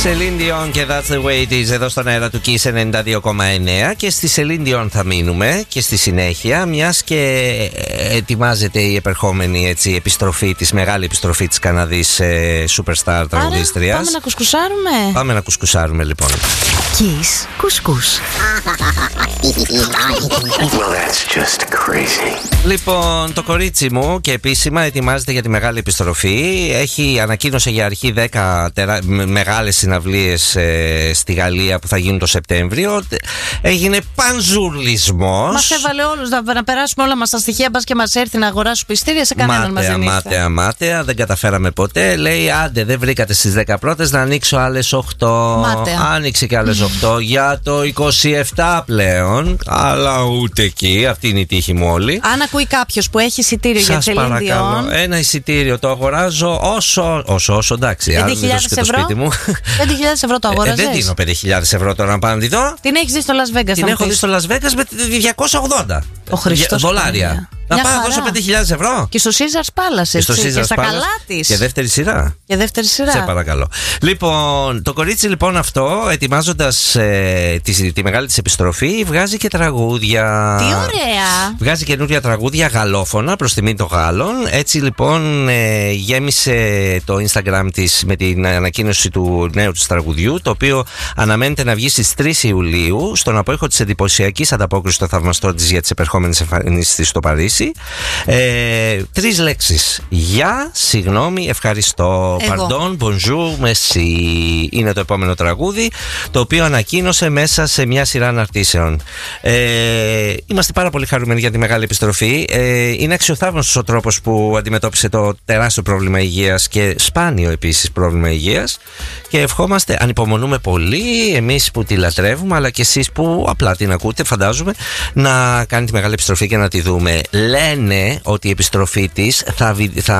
Celine Dion και That's the way it is εδώ στον αέρα του Kiss 92,9 και στη Celine Dion θα μείνουμε και στη συνέχεια, μιας και ετοιμάζεται η επερχόμενη επιστροφή της, μεγάλη επιστροφή της Καναδής superstar τραγουδίστριας. Πάμε να κουσκουσάρουμε. Πάμε να κουσκουσάρουμε λοιπόν. Kiss κουσκούς. Well, that's just crazy. Λοιπόν, το κορίτσι μου και επίσημα ετοιμάζεται για τη μεγάλη επιστροφή. Ανακοίνωσε για αρχή 10 μεγάλες συναυλίες στη Γαλλία που θα γίνουν το Σεπτέμβριο. Έγινε πανζουρλισμός. Μας έβαλε όλους να περάσουμε όλα μας τα στοιχεία, μπας και μας έρθει να αγοράσουμε πιστήρια, σε κανέναν μας δεν ήρθε. Μάταια, δεν καταφέραμε ποτέ. Λέει, άντε, δεν βρήκατε στις 10 πρώτες, να ανοίξω άλλες 8. Μάταια. Άνοιξε και άλλες 8 για το 27 πλέον. Αλλά ούτε εκεί, αυτή είναι η τύχη μου όλη. Αν ακούει κάποιος που έχει εισιτήριο για Σας Celine παρακαλώ, Dion, ένα εισιτήριο το αγοράζω όσο εντάξει. 5.000 αν δεν δώσω και το ευρώ. σπίτι μου. 5.000 ευρώ το αγόραζες? Δεν δίνω 5.000 ευρώ τώρα να πάω να τη δω. Την έχεις δει στο Las Vegas? Την έχω δει στο Las Vegas με 280 Ο Χριστός δολάρια. Παναγία. Να Μια πάω να χαρά. δώσω 5.000 ευρώ. Και στο Caesars Palace, Και στο έτσι, και Caesars στα Palace. καλά της. Και δεύτερη σειρά. Και δεύτερη σειρά. Σε παρακαλώ. Λοιπόν, το κορίτσι λοιπόν αυτό, ετοιμάζοντας τη μεγάλη της επιστροφή, βγάζει και τραγούδια. Τι ωραία! Βγάζει καινούργια τραγούδια γαλλόφωνα προς τιμή των Γάλλων. Έτσι λοιπόν γέμισε το Instagram της με την ανακοίνωση του νέου της τραγουδιού, το οποίο αναμένεται να βγει στις 3 Ιουλίου, στον απόϊχο της εντυπωσιακής ανταπόκρισης των θαυμαστών της για τις επερχόμενες εμφανίσεις της στο Παρίσι. 3 λέξεις. Γεια, συγγνώμη, ευχαριστώ. Pardon, bonjour, merci. Είναι το επόμενο τραγούδι, το οποίο ανακοίνωσε μέσα σε μια σειρά αναρτήσεων. Είμαστε πάρα πολύ χαρούμενοι για τη μεγάλη επιστροφή. Είναι αξιοθαύμαστος ο τρόπος που αντιμετώπισε το τεράστιο πρόβλημα υγείας και σπάνιο επίσης πρόβλημα υγείας. Και ευχόμαστε, ανυπομονούμε πολύ, εμείς που τη λατρεύουμε, αλλά και εσείς που απλά την ακούτε, φαντάζομαι, να κάνει τη μεγάλη επιστροφή και να τη δούμε. Λένε ότι η επιστροφή της θα